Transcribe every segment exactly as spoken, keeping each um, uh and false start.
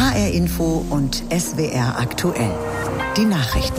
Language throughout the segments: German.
H R Info und S W R aktuell. Die Nachrichten.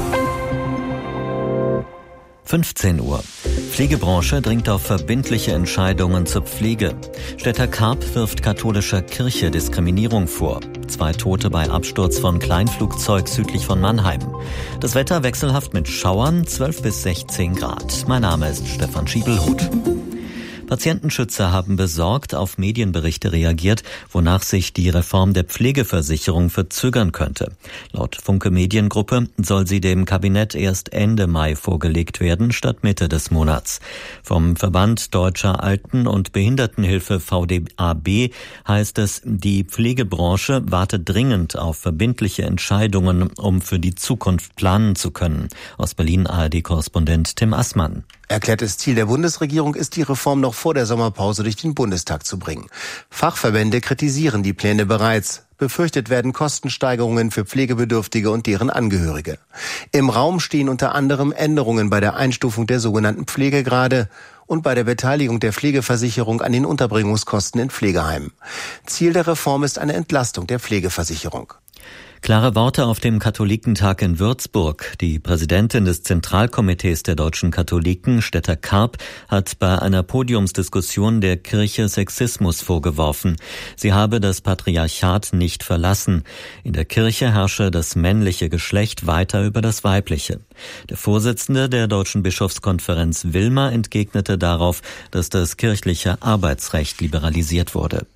fünfzehn Uhr. Pflegebranche dringt auf verbindliche Entscheidungen zur Pflege. Städter Karp wirft katholischer Kirche Diskriminierung vor. Zwei Tote bei Absturz von Kleinflugzeug südlich von Mannheim. Das Wetter wechselhaft mit Schauern, zwölf bis sechzehn Grad. Mein Name ist Stefan Schiebelhut. Patientenschützer haben besorgt auf Medienberichte reagiert, wonach sich die Reform der Pflegeversicherung verzögern könnte. Laut Funke Mediengruppe soll sie dem Kabinett erst Ende Mai vorgelegt werden, statt Mitte des Monats. Vom Verband Deutscher Alten- und Behindertenhilfe V D A B heißt es, die Pflegebranche warte dringend auf verbindliche Entscheidungen, um für die Zukunft planen zu können. Aus Berlin A R D-Korrespondent Tim Assmann. Erklärtes Ziel der Bundesregierung ist, die Reform noch vor der Sommerpause durch den Bundestag zu bringen. Fachverbände kritisieren die Pläne bereits. Befürchtet werden Kostensteigerungen für Pflegebedürftige und deren Angehörige. Im Raum stehen unter anderem Änderungen bei der Einstufung der sogenannten Pflegegrade und bei der Beteiligung der Pflegeversicherung an den Unterbringungskosten in Pflegeheimen. Ziel der Reform ist eine Entlastung der Pflegeversicherung. Klare Worte auf dem Katholikentag in Würzburg. Die Präsidentin des Zentralkomitees der deutschen Katholiken, Städter Karp, hat bei einer Podiumsdiskussion der Kirche Sexismus vorgeworfen. Sie habe das Patriarchat nicht verlassen. In der Kirche herrsche das männliche Geschlecht weiter über das weibliche. Der Vorsitzende der Deutschen Bischofskonferenz Wilmer entgegnete darauf, dass das kirchliche Arbeitsrecht liberalisiert wurde.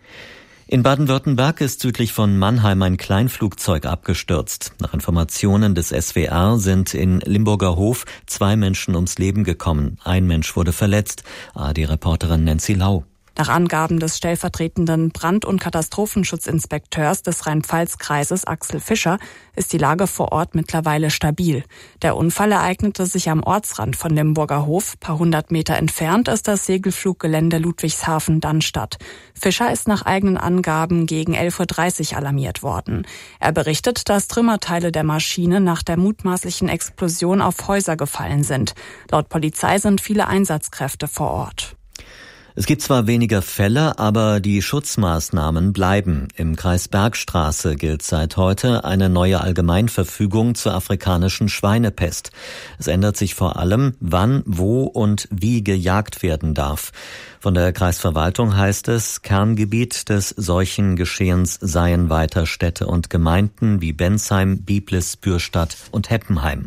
In Baden-Württemberg ist südlich von Mannheim ein Kleinflugzeug abgestürzt. Nach Informationen des S W R sind in Limburger Hof zwei Menschen ums Leben gekommen. Ein Mensch wurde verletzt. A R D-Reporterin Nancy Lau. Nach Angaben des stellvertretenden Brand- und Katastrophenschutzinspekteurs des Rhein-Pfalz-Kreises Axel Fischer ist die Lage vor Ort mittlerweile stabil. Der Unfall ereignete sich am Ortsrand von Limburger Hof. Paar hundert Meter entfernt ist das Segelfluggelände Ludwigshafen-Dannstatt. Fischer ist nach eigenen Angaben gegen elf Uhr dreißig alarmiert worden. Er berichtet, dass Trümmerteile der Maschine nach der mutmaßlichen Explosion auf Häuser gefallen sind. Laut Polizei sind viele Einsatzkräfte vor Ort. Es gibt zwar weniger Fälle, aber die Schutzmaßnahmen bleiben. Im Kreis Bergstraße gilt seit heute eine neue Allgemeinverfügung zur afrikanischen Schweinepest. Es ändert sich vor allem, wann, wo und wie gejagt werden darf. Von der Kreisverwaltung heißt es, Kerngebiet des solchen Geschehens seien weiter Städte und Gemeinden wie Bensheim, Biblis, Bürstadt und Heppenheim.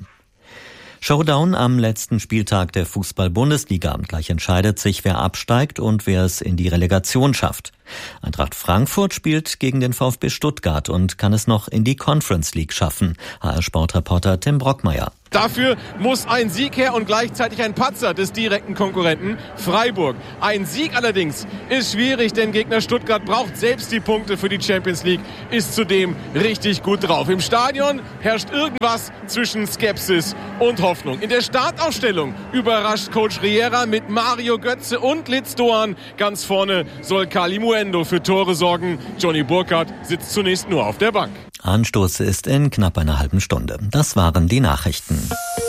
Showdown am letzten Spieltag der Fußball-Bundesliga. Gleich entscheidet sich, wer absteigt und wer es in die Relegation schafft. Eintracht Frankfurt spielt gegen den VfB Stuttgart und kann es noch in die Conference League schaffen. H R-Sportreporter Tim Brockmeier. Dafür muss ein Sieg her und gleichzeitig ein Patzer des direkten Konkurrenten Freiburg. Ein Sieg allerdings ist schwierig, denn Gegner Stuttgart braucht selbst die Punkte für die Champions League, ist zudem richtig gut drauf. Im Stadion herrscht irgendwas zwischen Skepsis und Hoffnung. In der Startaufstellung überrascht Coach Riera mit Mario Götze und Litz Doan. Ganz vorne soll Kalimuendo für Tore sorgen. Johnny Burkhardt sitzt zunächst nur auf der Bank. Anstoß ist in knapp einer halben Stunde. Das waren die Nachrichten.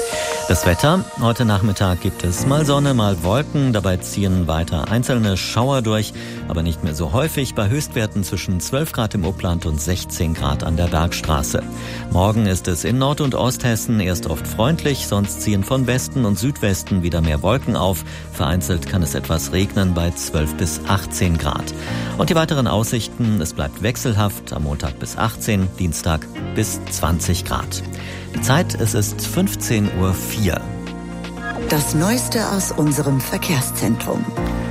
Das Wetter. Heute Nachmittag gibt es mal Sonne, mal Wolken. Dabei ziehen weiter einzelne Schauer durch, aber nicht mehr so häufig. Bei Höchstwerten zwischen zwölf Grad im Upland und sechzehn Grad an der Bergstraße. Morgen ist es in Nord- und Osthessen erst oft freundlich, sonst ziehen von Westen und Südwesten wieder mehr Wolken auf. Vereinzelt kann es etwas regnen bei zwölf bis achtzehn Grad. Und die weiteren Aussichten, es bleibt wechselhaft, am Montag bis achtzehn, Dienstag bis zwanzig Grad. Die Zeit, es ist fünfzehn Uhr vier. Das Neueste aus unserem Verkehrszentrum.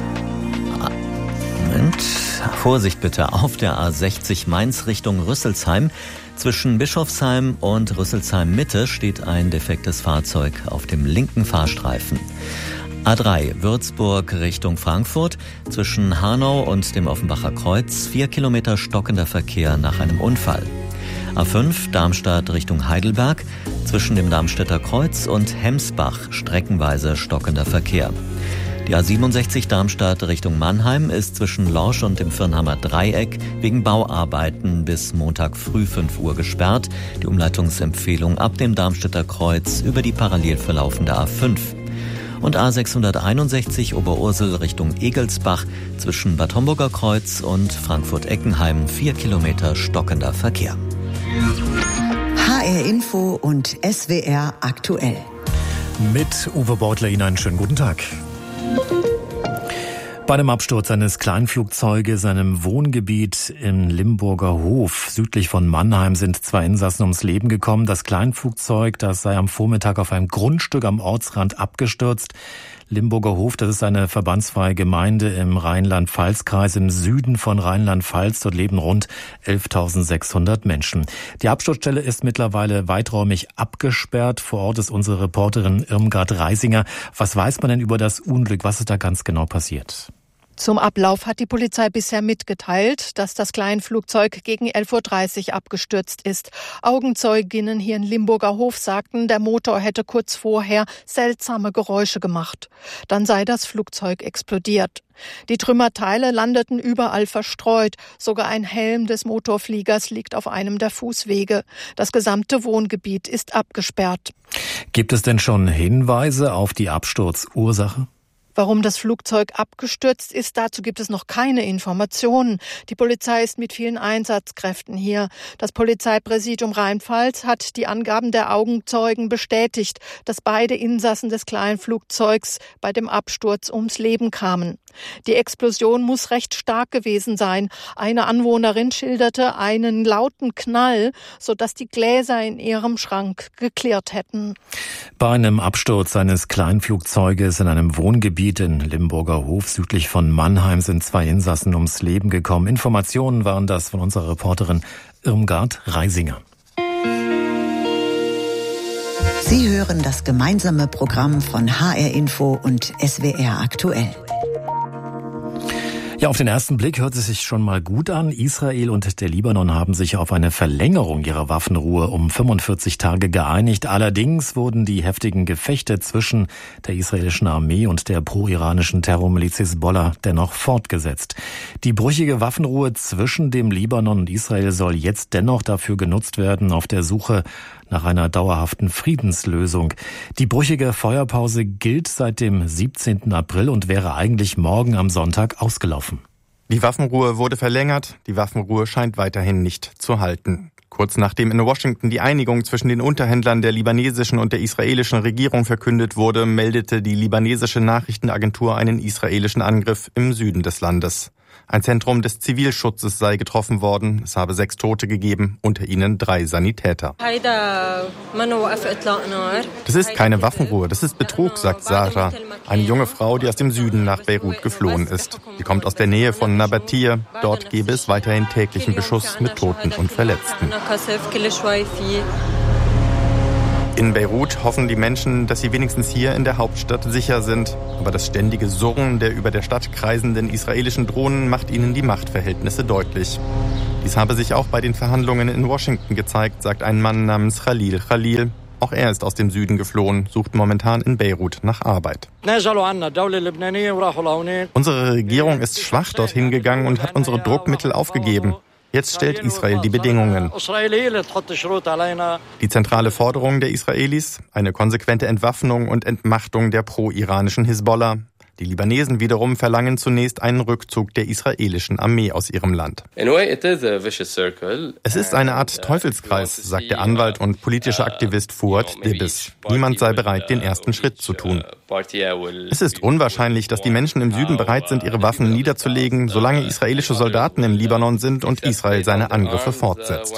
Moment, Vorsicht bitte, auf der A sechzig Mainz Richtung Rüsselsheim. Zwischen Bischofsheim und Rüsselsheim Mitte steht ein defektes Fahrzeug auf dem linken Fahrstreifen. A drei Würzburg Richtung Frankfurt. Zwischen Hanau und dem Offenbacher Kreuz vier Kilometer stockender Verkehr nach einem Unfall. A fünf Darmstadt Richtung Heidelberg. Zwischen dem Darmstädter Kreuz und Hemsbach streckenweise stockender Verkehr. Die A siebenundsechzig Darmstadt Richtung Mannheim ist zwischen Lorsch und dem Firnhammer Dreieck wegen Bauarbeiten bis Montag früh fünf Uhr gesperrt. Die Umleitungsempfehlung ab dem Darmstädter Kreuz über die parallel verlaufende A fünf. Und A sechshunderteinundsechzig Oberursel Richtung Egelsbach zwischen Bad Homburger Kreuz und Frankfurt-Eckenheim vier Kilometer stockender Verkehr. H R Info und S W R aktuell. Mit Uwe Beutler Ihnen einen schönen guten Tag. Bei einem Absturz eines Kleinflugzeuges in einem Wohngebiet im Limburger Hof südlich von Mannheim sind zwei Insassen ums Leben gekommen. Das Kleinflugzeug, das sei am Vormittag auf einem Grundstück am Ortsrand abgestürzt. Limburger Hof, das ist eine verbandsfreie Gemeinde im Rheinland-Pfalz-Kreis im Süden von Rheinland-Pfalz. Dort leben rund elftausendsechshundert Menschen. Die Absturzstelle ist mittlerweile weiträumig abgesperrt. Vor Ort ist unsere Reporterin Irmgard Reisinger. Was weiß man denn über das Unglück? Was ist da ganz genau passiert? Zum Ablauf hat die Polizei bisher mitgeteilt, dass das Kleinflugzeug gegen elf Uhr dreißig abgestürzt ist. Augenzeuginnen hier in Limburger Hof sagten, der Motor hätte kurz vorher seltsame Geräusche gemacht. Dann sei das Flugzeug explodiert. Die Trümmerteile landeten überall verstreut. Sogar ein Helm des Motorfliegers liegt auf einem der Fußwege. Das gesamte Wohngebiet ist abgesperrt. Gibt es denn schon Hinweise auf die Absturzursache? Warum das Flugzeug abgestürzt ist, dazu gibt es noch keine Informationen. Die Polizei ist mit vielen Einsatzkräften hier. Das Polizeipräsidium Rheinland-Pfalz hat die Angaben der Augenzeugen bestätigt, dass beide Insassen des Kleinflugzeugs bei dem Absturz ums Leben kamen. Die Explosion muss recht stark gewesen sein. Eine Anwohnerin schilderte einen lauten Knall, sodass die Gläser in ihrem Schrank geklirrt hätten. Bei einem Absturz eines Kleinflugzeuges in einem Wohngebiet in Limburger Hof südlich von Mannheim sind zwei Insassen ums Leben gekommen. Informationen waren das von unserer Reporterin Irmgard Reisinger. Sie hören das gemeinsame Programm von H R Info und S W R aktuell. Ja, auf den ersten Blick hört es sich schon mal gut an. Israel und der Libanon haben sich auf eine Verlängerung ihrer Waffenruhe um fünfundvierzig Tage geeinigt. Allerdings wurden die heftigen Gefechte zwischen der israelischen Armee und der pro-iranischen Terrormiliz Hisbollah dennoch fortgesetzt. Die brüchige Waffenruhe zwischen dem Libanon und Israel soll jetzt dennoch dafür genutzt werden, auf der Suche nach einer dauerhaften Friedenslösung. Die brüchige Feuerpause gilt seit dem siebzehnten April und wäre eigentlich morgen am Sonntag ausgelaufen. Die Waffenruhe wurde verlängert, die Waffenruhe scheint weiterhin nicht zu halten. Kurz nachdem in Washington die Einigung zwischen den Unterhändlern der libanesischen und der israelischen Regierung verkündet wurde, meldete die libanesische Nachrichtenagentur einen israelischen Angriff im Süden des Landes. Ein Zentrum des Zivilschutzes sei getroffen worden. Es habe sechs Tote gegeben, unter ihnen drei Sanitäter. Das ist keine Waffenruhe, das ist Betrug, sagt Sarah, eine junge Frau, die aus dem Süden nach Beirut geflohen ist. Sie kommt aus der Nähe von Nabatir. Dort gebe es weiterhin täglichen Beschuss mit Toten und Verletzten. In Beirut hoffen die Menschen, dass sie wenigstens hier in der Hauptstadt sicher sind. Aber das ständige Surren der über der Stadt kreisenden israelischen Drohnen macht ihnen die Machtverhältnisse deutlich. Dies habe sich auch bei den Verhandlungen in Washington gezeigt, sagt ein Mann namens Khalil Khalil. Auch er ist aus dem Süden geflohen, sucht momentan in Beirut nach Arbeit. Unsere Regierung ist schwach dorthin gegangen und hat unsere Druckmittel aufgegeben. Jetzt stellt Israel die Bedingungen. Die zentrale Forderung der Israelis, eine konsequente Entwaffnung und Entmachtung der pro-iranischen Hisbollah. Die Libanesen wiederum verlangen zunächst einen Rückzug der israelischen Armee aus ihrem Land. Es ist eine Art Teufelskreis, sagt der Anwalt und politische Aktivist Fuad Dibis. Niemand sei bereit, den ersten Schritt zu tun. Es ist unwahrscheinlich, dass die Menschen im Süden bereit sind, ihre Waffen niederzulegen, solange israelische Soldaten im Libanon sind und Israel seine Angriffe fortsetzt.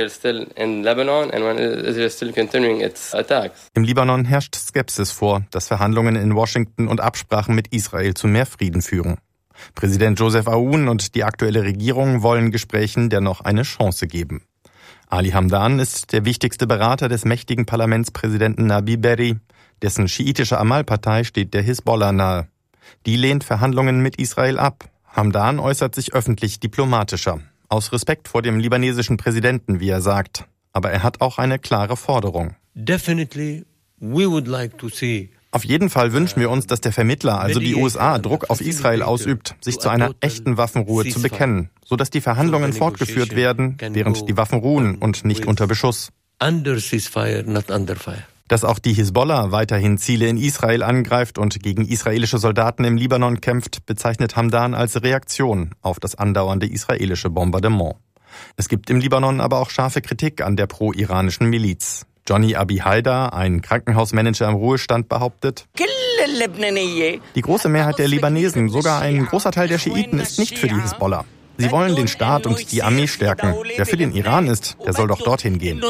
Im Libanon herrscht Skepsis vor, dass Verhandlungen in Washington und Absprachen mit Israel zu mehr Frieden führen. Präsident Joseph Aoun und die aktuelle Regierung wollen Gesprächen dennoch eine Chance geben. Ali Hamdan ist der wichtigste Berater des mächtigen Parlamentspräsidenten Nabi Berri. Dessen schiitische Amal-Partei steht der Hisbollah nahe. Die lehnt Verhandlungen mit Israel ab. Hamdan äußert sich öffentlich diplomatischer. Aus Respekt vor dem libanesischen Präsidenten, wie er sagt. Aber er hat auch eine klare Forderung. Definitely, we would like to see Auf jeden Fall wünschen wir uns, dass der Vermittler, also die U S A, Druck auf Israel ausübt, sich zu einer echten Waffenruhe zu bekennen, sodass die Verhandlungen fortgeführt werden, während die Waffen ruhen und nicht unter Beschuss. Dass auch die Hisbollah weiterhin Ziele in Israel angreift und gegen israelische Soldaten im Libanon kämpft, bezeichnet Hamdan als Reaktion auf das andauernde israelische Bombardement. Es gibt im Libanon aber auch scharfe Kritik an der pro-iranischen Miliz. Johnny Abi Haidar, ein Krankenhausmanager im Ruhestand, behauptet: Die große Mehrheit der Libanesen, sogar ein großer Teil der Schiiten, ist nicht für die Hisbollah. Sie wollen den Staat und die Armee stärken. Wer für den Iran ist, der soll doch dorthin gehen.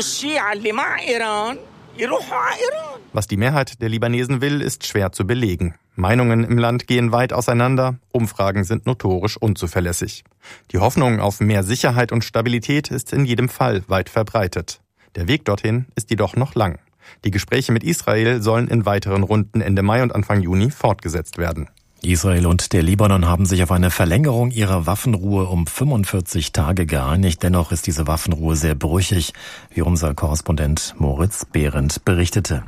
Was die Mehrheit der Libanesen will, ist schwer zu belegen. Meinungen im Land gehen weit auseinander, Umfragen sind notorisch unzuverlässig. Die Hoffnung auf mehr Sicherheit und Stabilität ist in jedem Fall weit verbreitet. Der Weg dorthin ist jedoch noch lang. Die Gespräche mit Israel sollen in weiteren Runden Ende Mai und Anfang Juni fortgesetzt werden. Israel und der Libanon haben sich auf eine Verlängerung ihrer Waffenruhe um fünfundvierzig Tage geeinigt. Dennoch ist diese Waffenruhe sehr brüchig, wie unser Korrespondent Moritz Behrendt berichtete.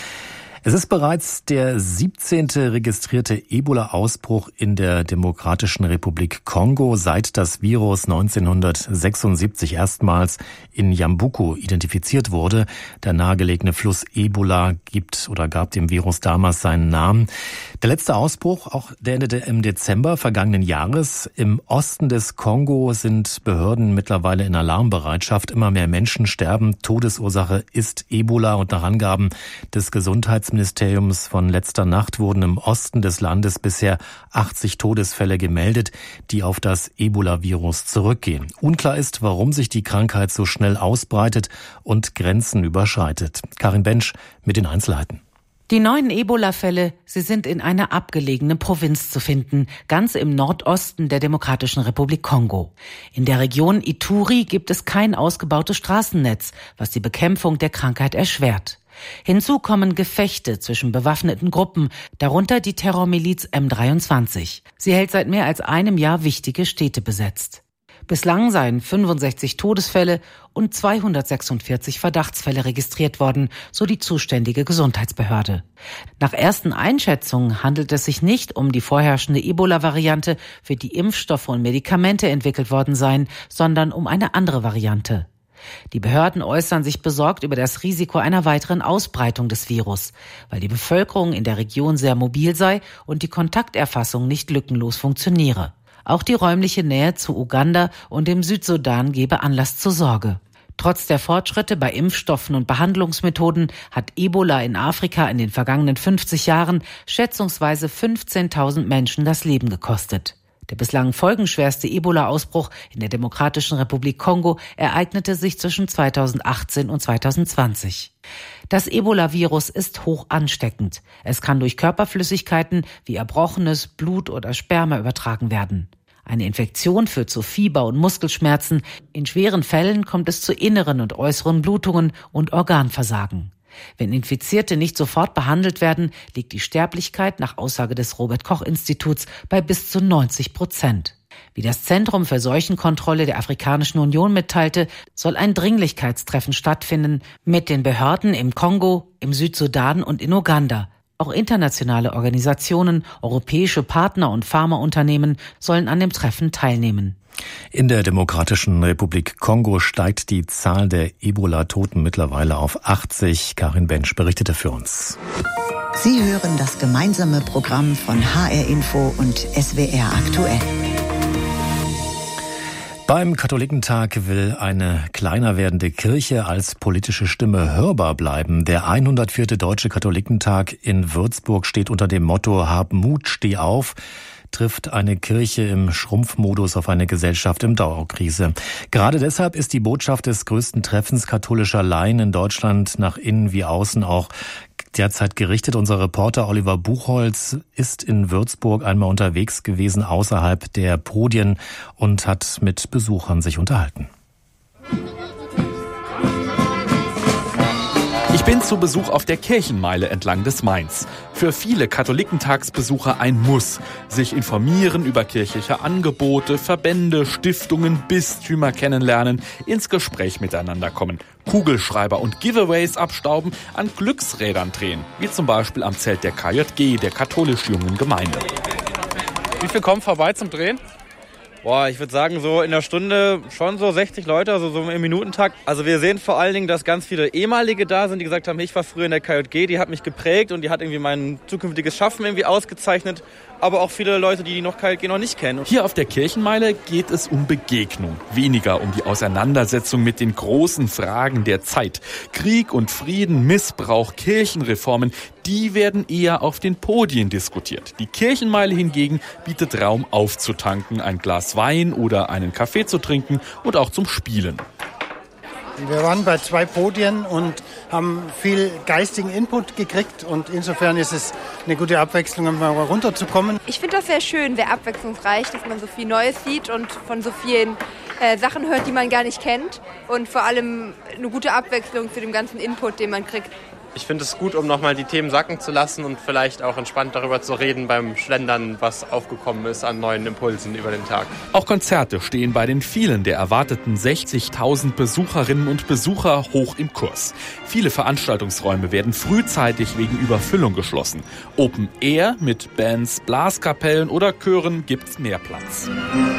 Es ist bereits der siebzehnte registrierte Ebola-Ausbruch in der Demokratischen Republik Kongo, seit das Virus neunzehnhundertsechsundsiebzig erstmals in Yambuku identifiziert wurde. Der nahegelegene Fluss Ebola gibt oder gab dem Virus damals seinen Namen. Der letzte Ausbruch, auch der endete im Dezember vergangenen Jahres. Im Osten des Kongo sind Behörden mittlerweile in Alarmbereitschaft. Immer mehr Menschen sterben. Todesursache ist Ebola und nach Angaben des Gesundheitsministeriums Ministeriums von letzter Nacht wurden im Osten des Landes bisher achtzig Todesfälle gemeldet, die auf das Ebola-Virus zurückgehen. Unklar ist, warum sich die Krankheit so schnell ausbreitet und Grenzen überschreitet. Karin Bensch mit den Einzelheiten. Die neuen Ebola-Fälle, sie sind in einer abgelegenen Provinz zu finden, ganz im Nordosten der Demokratischen Republik Kongo. In der Region Ituri gibt es kein ausgebautes Straßennetz, was die Bekämpfung der Krankheit erschwert. Hinzu kommen Gefechte zwischen bewaffneten Gruppen, darunter die Terrormiliz M dreiundzwanzig. Sie hält seit mehr als einem Jahr wichtige Städte besetzt. Bislang seien fünfundsechzig Todesfälle und zweihundertsechsundvierzig Verdachtsfälle registriert worden, so die zuständige Gesundheitsbehörde. Nach ersten Einschätzungen handelt es sich nicht um die vorherrschende Ebola-Variante, für die Impfstoffe und Medikamente entwickelt worden seien, sondern um eine andere Variante. Die Behörden äußern sich besorgt über das Risiko einer weiteren Ausbreitung des Virus, weil die Bevölkerung in der Region sehr mobil sei und die Kontakterfassung nicht lückenlos funktioniere. Auch die räumliche Nähe zu Uganda und dem Südsudan gebe Anlass zur Sorge. Trotz der Fortschritte bei Impfstoffen und Behandlungsmethoden hat Ebola in Afrika in den vergangenen fünfzig Jahren schätzungsweise fünfzehntausend Menschen das Leben gekostet. Der bislang folgenschwerste Ebola-Ausbruch in der Demokratischen Republik Kongo ereignete sich zwischen zweitausendachtzehn und zweitausendzwanzig. Das Ebola-Virus ist hoch ansteckend. Es kann durch Körperflüssigkeiten wie Erbrochenes, Blut oder Sperma übertragen werden. Eine Infektion führt zu Fieber und Muskelschmerzen. In schweren Fällen kommt es zu inneren und äußeren Blutungen und Organversagen. Wenn Infizierte nicht sofort behandelt werden, liegt die Sterblichkeit nach Aussage des Robert-Koch-Instituts bei bis zu neunzig Prozent. Wie das Zentrum für Seuchenkontrolle der Afrikanischen Union mitteilte, soll ein Dringlichkeitstreffen stattfinden mit den Behörden im Kongo, im Südsudan und in Uganda. Auch internationale Organisationen, europäische Partner und Pharmaunternehmen sollen an dem Treffen teilnehmen. In der Demokratischen Republik Kongo steigt die Zahl der Ebola-Toten mittlerweile auf achtzig. Karin Bensch berichtete für uns. Sie hören das gemeinsame Programm von H R Info und S W R aktuell. Beim Katholikentag will eine kleiner werdende Kirche als politische Stimme hörbar bleiben. Der hundertvierte Deutsche Katholikentag in Würzburg steht unter dem Motto Hab Mut, steh auf, trifft eine Kirche im Schrumpfmodus auf eine Gesellschaft im Dauerkrise. Gerade deshalb ist die Botschaft des größten Treffens katholischer Laien in Deutschland nach innen wie außen auch derzeit gerichtet. Unser Reporter Oliver Buchholz ist in Würzburg einmal unterwegs gewesen außerhalb der Podien und hat mit Besuchern sich unterhalten. Ich bin zu Besuch auf der Kirchenmeile entlang des Mains. Für viele Katholikentagsbesucher ein Muss. Sich informieren über kirchliche Angebote, Verbände, Stiftungen, Bistümer kennenlernen, ins Gespräch miteinander kommen, Kugelschreiber und Giveaways abstauben, an Glücksrädern drehen, wie zum Beispiel am Zelt der K J G, der katholisch-jungen Gemeinde. Wie viel kommen vorbei zum Drehen? Boah, ich würde sagen, so in der Stunde schon so sechzig Leute, also so im Minutentakt. Also wir sehen vor allen Dingen, dass ganz viele ehemalige da sind, die gesagt haben, ich war früher in der K J G, die hat mich geprägt und die hat irgendwie mein zukünftiges Schaffen irgendwie ausgezeichnet. Aber auch viele Leute, die noch K J G noch nicht kennen. Hier auf der Kirchenmeile geht es um Begegnung, weniger um die Auseinandersetzung mit den großen Fragen der Zeit. Krieg und Frieden, Missbrauch, Kirchenreformen, die werden eher auf den Podien diskutiert. Die Kirchenmeile hingegen bietet Raum aufzutanken, ein Glas Wein oder einen Kaffee zu trinken und auch zum Spielen. Wir waren bei zwei Podien und haben viel geistigen Input gekriegt und insofern ist es eine gute Abwechslung, um mal runterzukommen. Ich finde das sehr schön, sehr abwechslungsreich, dass man so viel Neues sieht und von so vielen äh, Sachen hört, die man gar nicht kennt und vor allem eine gute Abwechslung zu dem ganzen Input, den man kriegt. Ich finde es gut, um nochmal die Themen sacken zu lassen und vielleicht auch entspannt darüber zu reden beim Schlendern, was aufgekommen ist an neuen Impulsen über den Tag. Auch Konzerte stehen bei den vielen der erwarteten sechzigtausend Besucherinnen und Besucher hoch im Kurs. Viele Veranstaltungsräume werden frühzeitig wegen Überfüllung geschlossen. Open Air mit Bands, Blaskapellen oder Chören gibt's mehr Platz.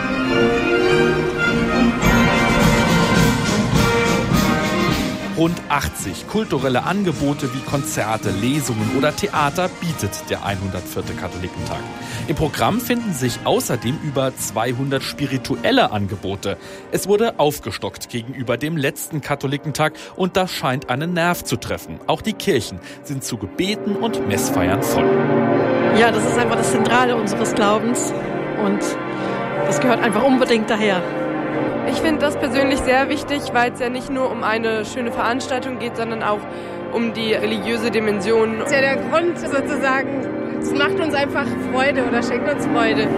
Rund achtzig kulturelle Angebote wie Konzerte, Lesungen oder Theater bietet der hundertvierte Katholikentag. Im Programm finden sich außerdem über zweihundert spirituelle Angebote. Es wurde aufgestockt gegenüber dem letzten Katholikentag und das scheint einen Nerv zu treffen. Auch die Kirchen sind zu Gebeten und Messfeiern voll. Ja, das ist einfach das Zentrale unseres Glaubens und das gehört einfach unbedingt daher. Ich finde das persönlich sehr wichtig, weil es ja nicht nur um eine schöne Veranstaltung geht, sondern auch um die religiöse Dimension. Das ist ja der Grund sozusagen, es macht uns einfach Freude oder schenkt uns Freude.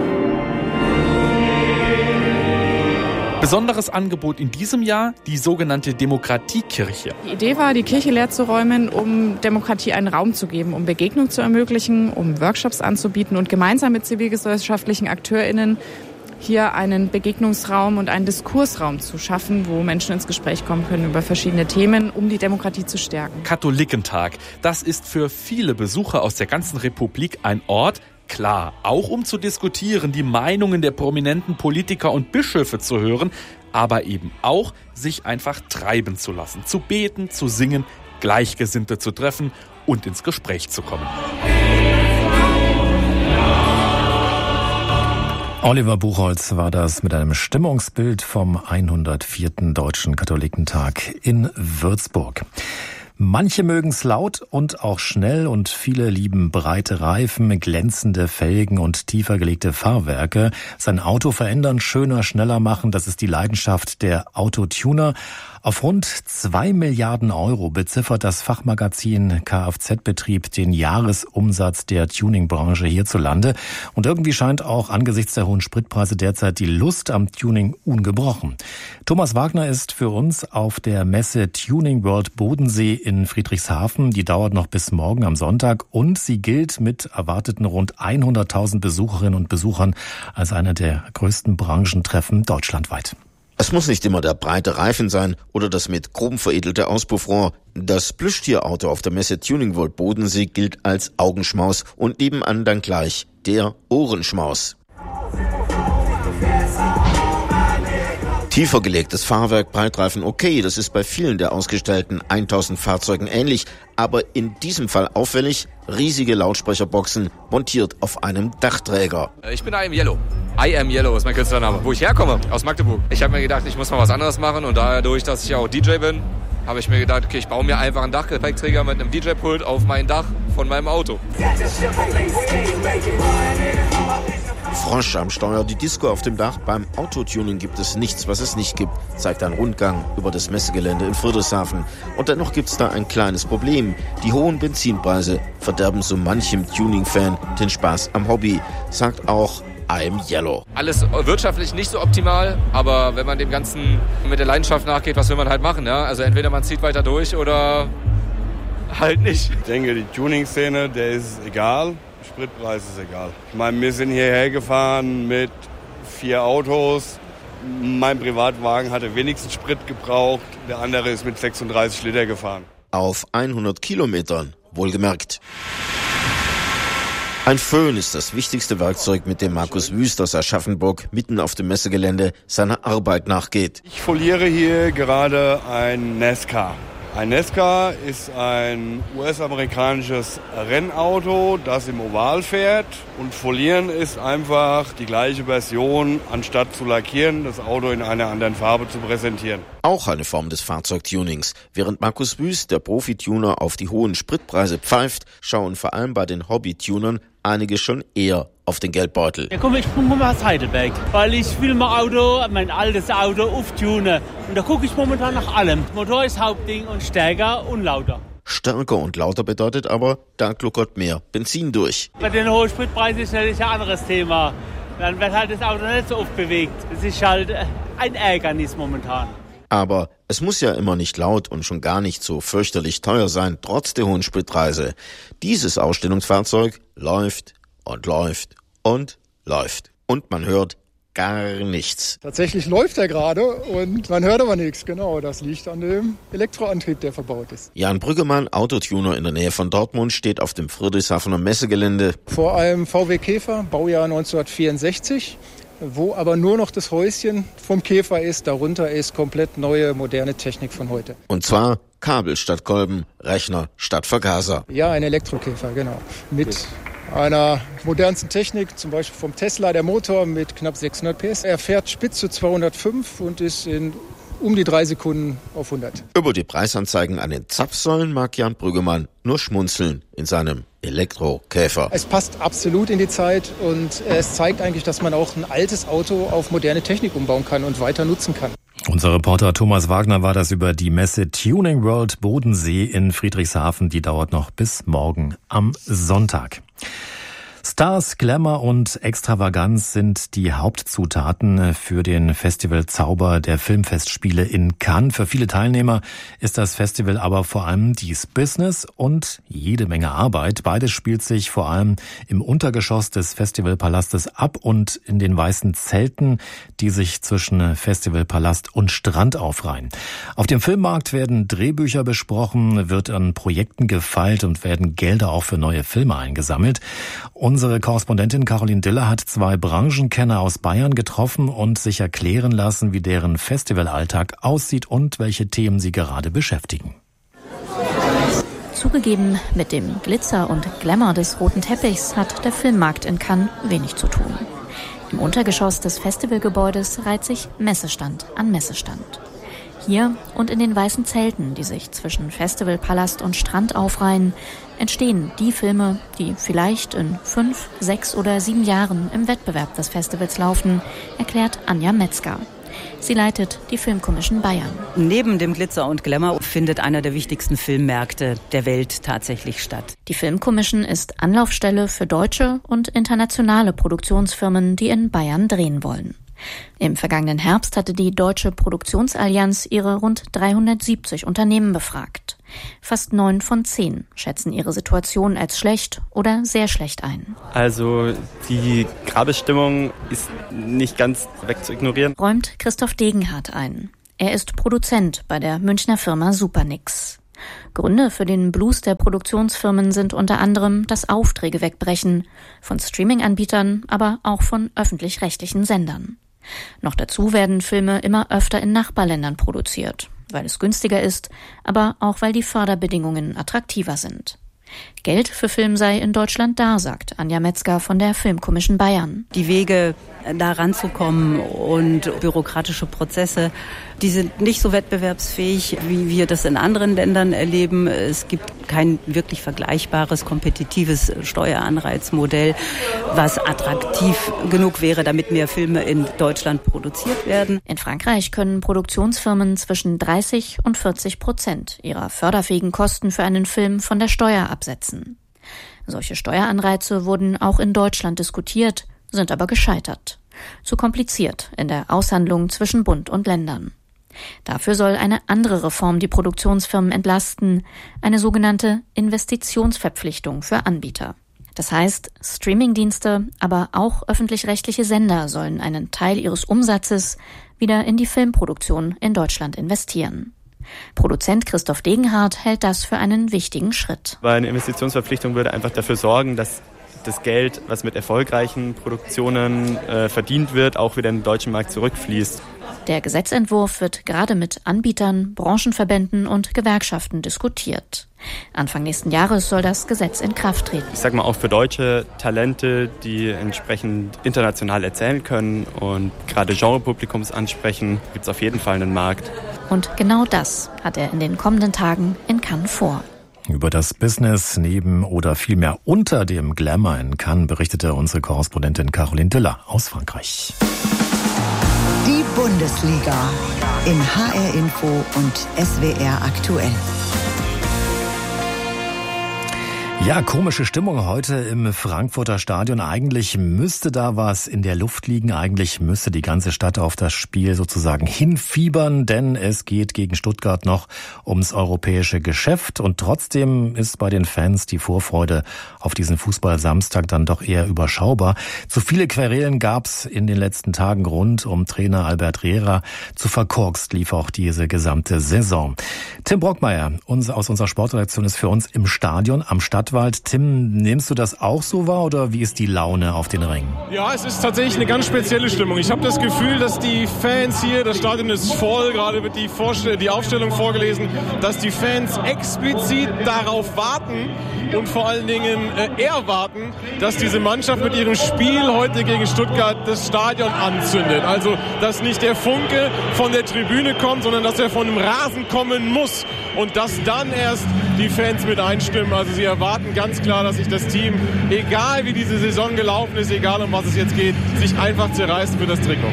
Besonderes Angebot in diesem Jahr, die sogenannte Demokratiekirche. Die Idee war, die Kirche leer zu räumen, um Demokratie einen Raum zu geben, um Begegnung zu ermöglichen, um Workshops anzubieten und gemeinsam mit zivilgesellschaftlichen AkteurInnen hier einen Begegnungsraum und einen Diskursraum zu schaffen, wo Menschen ins Gespräch kommen können über verschiedene Themen, um die Demokratie zu stärken. Katholikentag, das ist für viele Besucher aus der ganzen Republik ein Ort, klar, auch um zu diskutieren, die Meinungen der prominenten Politiker und Bischöfe zu hören, aber eben auch, sich einfach treiben zu lassen, zu beten, zu singen, Gleichgesinnte zu treffen und ins Gespräch zu kommen. Oliver Buchholz war das mit einem Stimmungsbild vom hundertvierten Deutschen Katholikentag in Würzburg. Manche mögen's laut und auch schnell und viele lieben breite Reifen, glänzende Felgen und tiefer gelegte Fahrwerke. Sein Auto verändern, schöner, schneller machen, das ist die Leidenschaft der Autotuner. Auf rund zwei Milliarden Euro beziffert das Fachmagazin Kfz-Betrieb den Jahresumsatz der Tuningbranche hierzulande. Und irgendwie scheint auch angesichts der hohen Spritpreise derzeit die Lust am Tuning ungebrochen. Thomas Wagner ist für uns auf der Messe Tuning World Bodensee in Friedrichshafen. Die dauert noch bis morgen am Sonntag und sie gilt mit erwarteten rund hunderttausend Besucherinnen und Besuchern als einer der größten Branchentreffen deutschlandweit. Es muss nicht immer der breite Reifen sein oder das mit chrom veredelte Auspuffrohr. Das Plüschtierauto auf der Messe Tuning World Bodensee gilt als Augenschmaus und nebenan dann gleich der Ohrenschmaus. Tiefer gelegtes Fahrwerk, Breitreifen, okay, das ist bei vielen der ausgestellten tausend Fahrzeugen ähnlich, aber in diesem Fall auffällig, riesige Lautsprecherboxen montiert auf einem Dachträger. Ich bin I Am Yellow. I Am Yellow ist mein Künstlername. Wo ich herkomme, aus Magdeburg. Ich habe mir gedacht, ich muss mal was anderes machen und dadurch, dass ich ja auch D J bin, habe ich mir gedacht, okay, ich baue mir einfach einen Dachgepäckträger mit einem D J-Pult auf mein Dach von meinem Auto. Frosch am Steuer, die Disco auf dem Dach. Beim Autotuning gibt es nichts, was es nicht gibt, zeigt ein Rundgang über das Messegelände in Friedrichshafen. Und dennoch gibt's da ein kleines Problem. Die hohen Benzinpreise verderben so manchem Tuning-Fan den Spaß am Hobby, sagt auch I Am Yellow. Alles wirtschaftlich nicht so optimal, aber wenn man dem Ganzen mit der Leidenschaft nachgeht, was will man halt machen? Ja? Also entweder man zieht weiter durch oder halt nicht. Ich denke, die Tuning-Szene, der ist egal. Spritpreis ist egal. Ich meine, wir sind hierher gefahren mit vier Autos. Mein Privatwagen hatte wenigstens Sprit gebraucht. Der andere ist mit sechsunddreißig Liter gefahren. Auf hundert Kilometern, wohlgemerkt. Ein Föhn ist das wichtigste Werkzeug, mit dem Markus Wüst aus Aschaffenburg mitten auf dem Messegelände seiner Arbeit nachgeht. Ich foliere hier gerade ein NASCAR. Ein NASCAR ist ein U S-amerikanisches Rennauto, das im Oval fährt. Und folieren ist einfach die gleiche Version, anstatt zu lackieren, das Auto in einer anderen Farbe zu präsentieren. Auch eine Form des Fahrzeugtunings. Während Markus Wüst, der Profituner, auf die hohen Spritpreise pfeift, schauen vor allem bei den Hobbytunern einige schon eher auf den Geldbeutel. Ja, komm, ich komme mal aus Heidelberg, weil ich will mein Auto, mein altes Auto auftunen. Und da gucke ich momentan nach allem. Motor ist Hauptding und stärker und lauter. Stärker und lauter bedeutet aber, da gluckert mehr Benzin durch. Bei den hohen Spritpreisen ist natürlich ein anderes Thema. Dann wird halt das Auto nicht so oft bewegt. Es ist halt ein Ärgernis momentan. Aber es muss ja immer nicht laut und schon gar nicht so fürchterlich teuer sein, trotz der hohen Spritpreise. Dieses Ausstellungsfahrzeug läuft und läuft und läuft. Und man hört gar nichts. Tatsächlich läuft er gerade und man hört aber nichts. Genau, das liegt an dem Elektroantrieb, der verbaut ist. Jan Brüggemann, Autotuner in der Nähe von Dortmund, steht auf dem Friedrichshafener Messegelände. Vor einem V W Käfer, Baujahr neunzehnhundertvierundsechzig. Wo aber nur noch das Häuschen vom Käfer ist. Darunter ist komplett neue, moderne Technik von heute. Und zwar Kabel statt Kolben, Rechner statt Vergaser. Ja, ein Elektrokäfer, genau. Mit okay. einer modernsten Technik, zum Beispiel vom Tesla, der Motor mit knapp sechshundert P S. Er fährt spitz zu zweihundertfünf und ist in um die drei Sekunden auf hundert. Über die Preisanzeigen an den Zapfsäulen mag Jan Brüggemann nur schmunzeln in seinem Elektrokäfer. Es passt absolut in die Zeit und es zeigt eigentlich, dass man auch ein altes Auto auf moderne Technik umbauen kann und weiter nutzen kann. Unser Reporter Thomas Wagner war das über die Messe Tuning World Bodensee in Friedrichshafen. Die dauert noch bis morgen am Sonntag. Stars, Glamour und Extravaganz sind die Hauptzutaten für den Festival Zauber der Filmfestspiele in Cannes. Für viele Teilnehmer ist das Festival aber vor allem dies Business und jede Menge Arbeit. Beides spielt sich vor allem im Untergeschoss des Festivalpalastes ab und in den weißen Zelten, die sich zwischen Festivalpalast und Strand aufreihen. Auf dem Filmmarkt werden Drehbücher besprochen, wird an Projekten gefeilt und werden Gelder auch für neue Filme eingesammelt. Unsere Korrespondentin Caroline Diller hat zwei Branchenkenner aus Bayern getroffen und sich erklären lassen, wie deren Festivalalltag aussieht und welche Themen sie gerade beschäftigen. Zugegeben, mit dem Glitzer und Glamour des roten Teppichs hat der Filmmarkt in Cannes wenig zu tun. Im Untergeschoss des Festivalgebäudes reiht sich Messestand an Messestand. Hier und in den weißen Zelten, die sich zwischen Festivalpalast und Strand aufreihen, entstehen die Filme, die vielleicht in fünf, sechs oder sieben Jahren im Wettbewerb des Festivals laufen, erklärt Anja Metzger. Sie leitet die Filmkommission Bayern. Neben dem Glitzer und Glamour findet einer der wichtigsten Filmmärkte der Welt tatsächlich statt. Die Filmkommission ist Anlaufstelle für deutsche und internationale Produktionsfirmen, die in Bayern drehen wollen. Im vergangenen Herbst hatte die Deutsche Produktionsallianz ihre rund dreihundertsiebzig Unternehmen befragt. Fast neun von zehn schätzen ihre Situation als schlecht oder sehr schlecht ein. Also die Grabesstimmung ist nicht ganz wegzuignorieren, räumt Christoph Degenhardt ein. Er ist Produzent bei der Münchner Firma Supernix. Gründe für den Blues der Produktionsfirmen sind unter anderem das Aufträge wegbrechen, von Streaming-Anbietern, aber auch von öffentlich-rechtlichen Sendern. Noch dazu werden Filme immer öfter in Nachbarländern produziert, weil es günstiger ist, aber auch weil die Förderbedingungen attraktiver sind. Geld für Film sei in Deutschland da, sagt Anja Metzger von der Filmkommission Bayern. Die Wege, da ranzukommen und bürokratische Prozesse, die sind nicht so wettbewerbsfähig, wie wir das in anderen Ländern erleben. Es gibt kein wirklich vergleichbares, kompetitives Steueranreizmodell, was attraktiv genug wäre, damit mehr Filme in Deutschland produziert werden. In Frankreich können Produktionsfirmen zwischen dreißig und vierzig Prozent ihrer förderfähigen Kosten für einen Film von der Steuer absetzen. Solche Steueranreize wurden auch in Deutschland diskutiert, sind aber gescheitert. Zu kompliziert in der Aushandlung zwischen Bund und Ländern. Dafür soll eine andere Reform die Produktionsfirmen entlasten, eine sogenannte Investitionsverpflichtung für Anbieter. Das heißt, Streamingdienste, aber auch öffentlich-rechtliche Sender sollen einen Teil ihres Umsatzes wieder in die Filmproduktion in Deutschland investieren. Produzent Christoph Degenhardt hält das für einen wichtigen Schritt. Weil eine Investitionsverpflichtung würde einfach dafür sorgen, dass das Geld, was mit erfolgreichen Produktionen äh, verdient wird, auch wieder in den deutschen Markt zurückfließt. Der Gesetzentwurf wird gerade mit Anbietern, Branchenverbänden und Gewerkschaften diskutiert. Anfang nächsten Jahres soll das Gesetz in Kraft treten. Ich sag mal, auch für deutsche Talente, die entsprechend international erzählen können und gerade Genrepublikums ansprechen, gibt es auf jeden Fall einen Markt. Und genau das hat er in den kommenden Tagen in Cannes vor. Über das Business neben oder vielmehr unter dem Glamour in Cannes berichtete unsere Korrespondentin Caroline Diller aus Frankreich. Die Bundesliga in H R Info und S W R aktuell. Ja, komische Stimmung heute im Frankfurter Stadion. Eigentlich müsste da was in der Luft liegen. Eigentlich müsste die ganze Stadt auf das Spiel sozusagen hinfiebern, denn es geht gegen Stuttgart noch ums europäische Geschäft. Und trotzdem ist bei den Fans die Vorfreude auf diesen Fußball-Samstag dann doch eher überschaubar. Zu viele Querelen gab's in den letzten Tagen rund um Trainer Albert Riera. Zu verkorkst lief auch diese gesamte Saison. Tim Brockmeier aus unserer Sportredaktion ist für uns im Stadion am Stadtwald. Tim, nimmst du das auch so wahr oder wie ist die Laune auf den Rängen? Ja, es ist tatsächlich eine ganz spezielle Stimmung. Ich habe das Gefühl, dass die Fans hier, das Stadion ist voll, gerade wird die, Vorstell- die Aufstellung vorgelesen, dass die Fans explizit darauf warten und vor allen Dingen äh, erwarten, dass diese Mannschaft mit ihrem Spiel heute gegen Stuttgart das Stadion anzündet. Also, dass nicht der Funke von der Tribüne kommt, sondern dass er von dem Rasen kommen muss und dass dann erst die Fans mit einstimmen. Also sie erwarten ganz klar, dass sich das Team, egal wie diese Saison gelaufen ist, egal um was es jetzt geht, sich einfach zerreißt für das Trikot.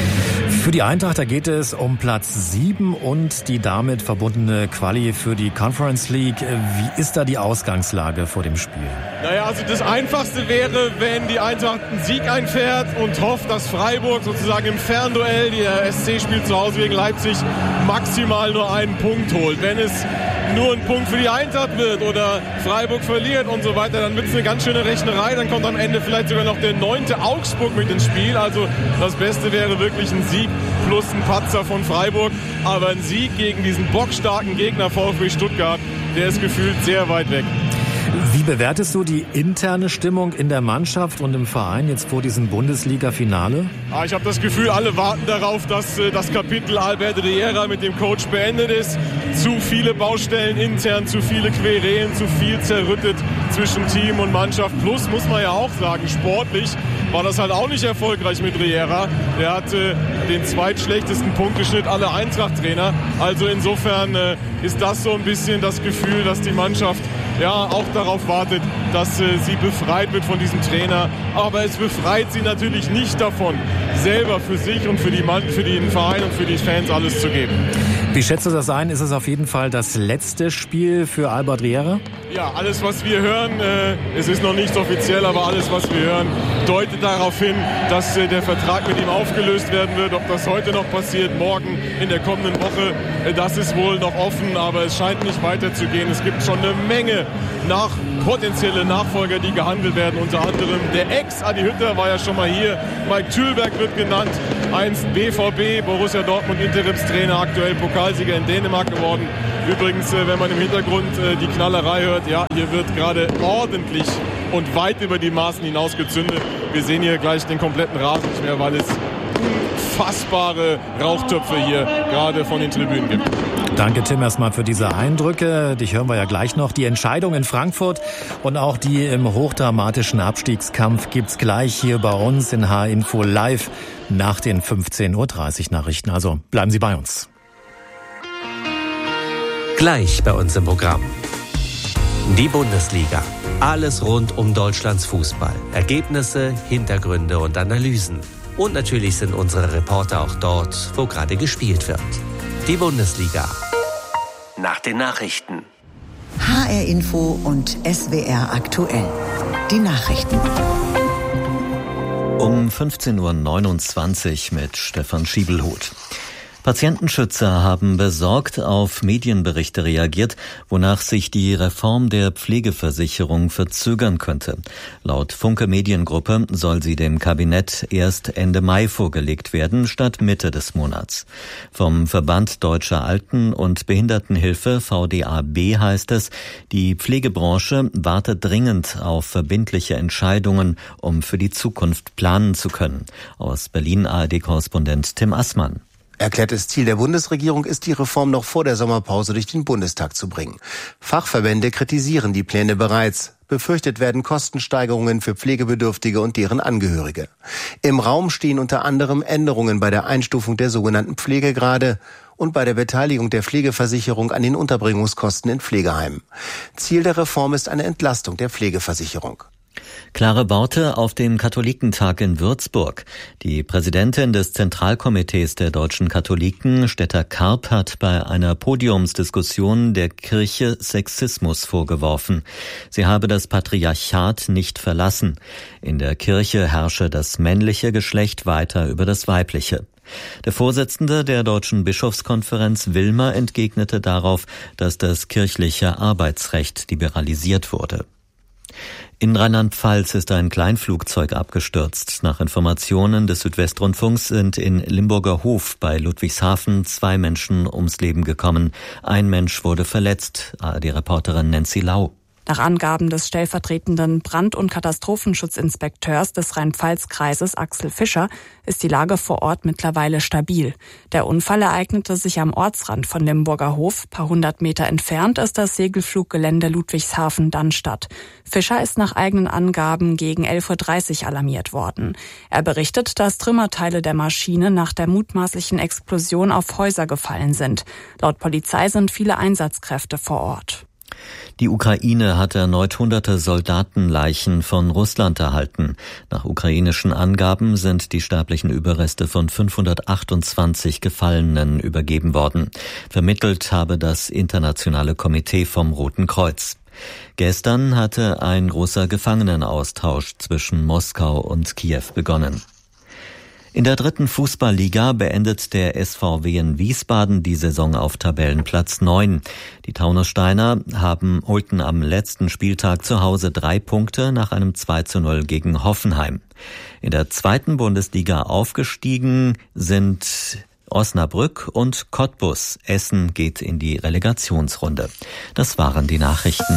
Für die Eintracht, da geht es um Platz sieben und die damit verbundene Quali für die Conference League. Wie ist da die Ausgangslage vor dem Spiel? Naja, also das Einfachste wäre, wenn die Eintracht einen Sieg einfährt und hofft, dass Freiburg sozusagen im Fernduell, der S C spielt zu Hause gegen Leipzig, maximal nur einen Punkt holt. Wenn es nur ein Punkt für die Eintracht wird oder Freiburg verliert und so weiter, dann wird es eine ganz schöne Rechnerei. Dann kommt am Ende vielleicht sogar noch der neunte Augsburg mit ins Spiel. Also das Beste wäre wirklich ein Sieg plus ein Patzer von Freiburg. Aber ein Sieg gegen diesen bockstarken Gegner VfB Stuttgart, der ist gefühlt sehr weit weg. Wie bewertest du die interne Stimmung in der Mannschaft und im Verein jetzt vor diesem Bundesliga-Finale? Ah, ich habe das Gefühl, alle warten darauf, dass äh, das Kapitel Albert Riera mit dem Coach beendet ist. Zu viele Baustellen intern, zu viele Querelen, zu viel zerrüttet zwischen Team und Mannschaft. Plus, muss man ja auch sagen, sportlich war das halt auch nicht erfolgreich mit Riera. Der hatte den zweitschlechtesten Punkteschnitt aller Eintracht-Trainer. Also insofern äh, ist das so ein bisschen das Gefühl, dass die Mannschaft ja auch darauf wartet, dass äh, sie befreit wird von diesem Trainer. Aber es befreit sie natürlich nicht davon, selber für sich und für, die Mann, für den Verein und für die Fans alles zu geben. Wie schätzt du das ein? Ist es auf jeden Fall das letzte Spiel für Albert Riera? Ja, alles, was wir hören, äh, es ist noch nicht offiziell, aber alles, was wir hören, deutet darauf hin, dass äh, der Vertrag mit ihm aufgelöst werden wird. Ob das heute noch passiert, morgen, in der kommenden Woche, äh, das ist wohl noch offen, aber es scheint nicht weiterzugehen. Es gibt schon eine Menge nach potenzielle Nachfolger, die gehandelt werden. Unter anderem der Ex-Adi Hütter war ja schon mal hier. Mike Thülberg wird genannt. Einst B V B, Borussia Dortmund Interimstrainer, aktuell Pokalsieger in Dänemark geworden. Übrigens, wenn man im Hintergrund die Knallerei hört, ja, hier wird gerade ordentlich und weit über die Maßen hinaus gezündet. Wir sehen hier gleich den kompletten Rasen nicht mehr, weil es unfassbare Rauchtöpfe hier gerade von den Tribünen gibt. Danke, Tim, erstmal für diese Eindrücke. Dich hören wir ja gleich noch. Die Entscheidung in Frankfurt und auch die im hochdramatischen Abstiegskampf gibt's gleich hier bei uns in H Info live nach den fünfzehn Uhr dreißig Nachrichten. Also bleiben Sie bei uns. Gleich bei uns im Programm. Die Bundesliga. Alles rund um Deutschlands Fußball. Ergebnisse, Hintergründe und Analysen. Und natürlich sind unsere Reporter auch dort, wo gerade gespielt wird. Die Bundesliga. Nach den Nachrichten. H R Info und S W R aktuell. Die Nachrichten. Um fünfzehn Uhr neunundzwanzig mit Stefan Schiebelhut. Patientenschützer haben besorgt auf Medienberichte reagiert, wonach sich die Reform der Pflegeversicherung verzögern könnte. Laut Funke Mediengruppe soll sie dem Kabinett erst Ende Mai vorgelegt werden, statt Mitte des Monats. Vom Verband Deutscher Alten- und Behindertenhilfe V D A B heißt es, die Pflegebranche wartet dringend auf verbindliche Entscheidungen, um für die Zukunft planen zu können. Aus Berlin A R D-Korrespondent Tim Assmann. Erklärtes Ziel der Bundesregierung ist, die Reform noch vor der Sommerpause durch den Bundestag zu bringen. Fachverbände kritisieren die Pläne bereits. Befürchtet werden Kostensteigerungen für Pflegebedürftige und deren Angehörige. Im Raum stehen unter anderem Änderungen bei der Einstufung der sogenannten Pflegegrade und bei der Beteiligung der Pflegeversicherung an den Unterbringungskosten in Pflegeheimen. Ziel der Reform ist eine Entlastung der Pflegeversicherung. Klare Worte auf dem Katholikentag in Würzburg. Die Präsidentin des Zentralkomitees der deutschen Katholiken, Stetta Karp, hat bei einer Podiumsdiskussion der Kirche Sexismus vorgeworfen. Sie habe das Patriarchat nicht verlassen. In der Kirche herrsche das männliche Geschlecht weiter über das weibliche. Der Vorsitzende der Deutschen Bischofskonferenz Wilmer entgegnete darauf, dass das kirchliche Arbeitsrecht liberalisiert wurde. In Rheinland-Pfalz ist ein Kleinflugzeug abgestürzt. Nach Informationen des Südwestrundfunks sind in Limburger Hof bei Ludwigshafen zwei Menschen ums Leben gekommen. Ein Mensch wurde verletzt, die Reporterin Nancy Lau. Nach Angaben des stellvertretenden Brand- und Katastrophenschutzinspekteurs des Rhein-Pfalz-Kreises Axel Fischer ist die Lage vor Ort mittlerweile stabil. Der Unfall ereignete sich am Ortsrand von Limburger Hof. Paar hundert Meter entfernt ist das Segelfluggelände Ludwigshafen-Dannstatt. Fischer ist nach eigenen Angaben gegen elf Uhr dreißig alarmiert worden. Er berichtet, dass Trümmerteile der Maschine nach der mutmaßlichen Explosion auf Häuser gefallen sind. Laut Polizei sind viele Einsatzkräfte vor Ort. Die Ukraine hat erneut hunderte Soldatenleichen von Russland erhalten. Nach ukrainischen Angaben sind die sterblichen Überreste von fünfhundertachtundzwanzig Gefallenen übergeben worden. Vermittelt habe das Internationale Komitee vom Roten Kreuz. Gestern hatte ein großer Gefangenenaustausch zwischen Moskau und Kiew begonnen. In der dritten Fußballliga beendet der S V W in Wiesbaden die Saison auf Tabellenplatz neun. Die Taunussteiner haben, holten am letzten Spieltag zu Hause drei Punkte nach einem zwei zu null gegen Hoffenheim. In der zweiten Bundesliga aufgestiegen sind Osnabrück und Cottbus. Essen geht in die Relegationsrunde. Das waren die Nachrichten.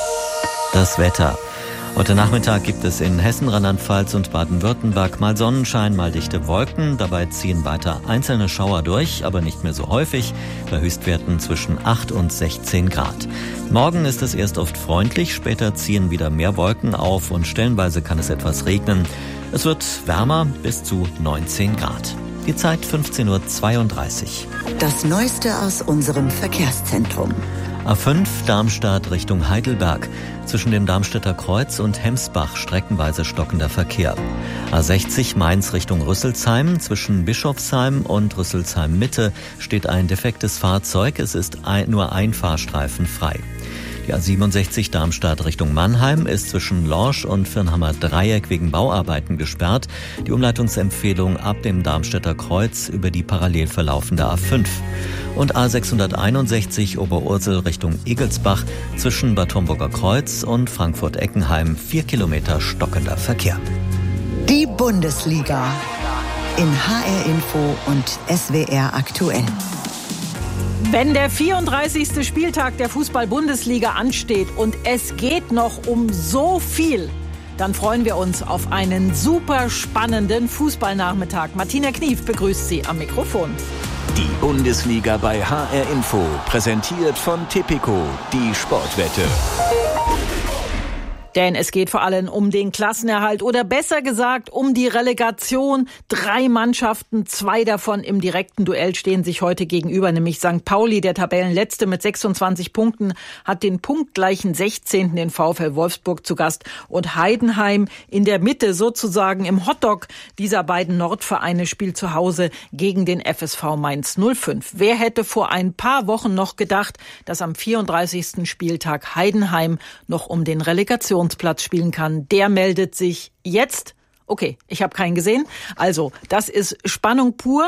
Das Wetter. Heute Nachmittag gibt es in Hessen, Rheinland-Pfalz und Baden-Württemberg mal Sonnenschein, mal dichte Wolken. Dabei ziehen weiter einzelne Schauer durch, aber nicht mehr so häufig, bei Höchstwerten zwischen acht und sechzehn Grad. Morgen ist es erst oft freundlich, später ziehen wieder mehr Wolken auf und stellenweise kann es etwas regnen. Es wird wärmer bis zu neunzehn Grad. Die Zeit fünfzehn Uhr zweiunddreißig. Das Neueste aus unserem Verkehrszentrum. A fünf Darmstadt Richtung Heidelberg. Zwischen dem Darmstädter Kreuz und Hemsbach streckenweise stockender Verkehr. A sechzig Mainz Richtung Rüsselsheim. Zwischen Bischofsheim und Rüsselsheim Mitte steht ein defektes Fahrzeug. Es ist ein, nur ein Fahrstreifen frei. Die A siebenundsechzig Darmstadt Richtung Mannheim ist zwischen Lorsch und Firnhammer Dreieck wegen Bauarbeiten gesperrt. Die Umleitungsempfehlung ab dem Darmstädter Kreuz über die parallel verlaufende A fünf. Und A sechshunderteinundsechzig Oberursel Richtung Egelsbach zwischen Bad Homburger Kreuz und Frankfurt-Eckenheim vier Kilometer stockender Verkehr. Die Bundesliga in H R Info und S W R aktuell. Wenn der vierunddreißigste Spieltag der Fußball-Bundesliga ansteht und es geht noch um so viel, dann freuen wir uns auf einen super spannenden Fußballnachmittag. Martina Knief begrüßt Sie am Mikrofon. Die Bundesliga bei H R Info, präsentiert von Tipico, die Sportwette. Denn es geht vor allem um den Klassenerhalt oder besser gesagt um die Relegation. Drei Mannschaften, zwei davon im direkten Duell stehen sich heute gegenüber, nämlich Sankt Pauli, der Tabellenletzte mit sechsundzwanzig Punkten, hat den punktgleichen sechzehnten den VfL Wolfsburg zu Gast und Heidenheim in der Mitte sozusagen im Hotdog dieser beiden Nordvereine spielt zu Hause gegen den F S V Mainz null fünf. Wer hätte vor ein paar Wochen noch gedacht, dass am vierunddreißigsten Spieltag Heidenheim noch um den Relegation Platz spielen kann, der meldet sich jetzt. Okay, ich habe keinen gesehen. Also, das ist Spannung pur.